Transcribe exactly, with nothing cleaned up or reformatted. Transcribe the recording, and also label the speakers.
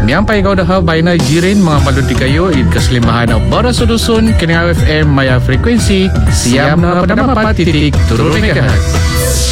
Speaker 1: Miyampay ikaw dah bainay jirin mga maludi kayo id kaslimahan na Bara sa Dusun kini F M maya frequency siyam na padamapat titik turun megahertz.